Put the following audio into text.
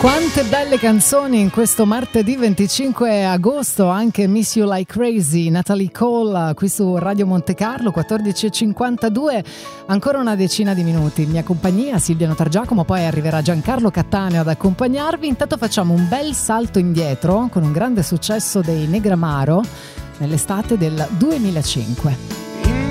Quante belle canzoni in questo martedì 25 agosto, anche Miss You Like Crazy, Natalie Cole, qui su Radio Monte Carlo, 14.52, ancora una decina di minuti. In mia compagnia Silvia Notargiacomo, poi arriverà Giancarlo Cattaneo ad accompagnarvi. Intanto facciamo un bel salto indietro con un grande successo dei Negramaro nell'estate del 2005.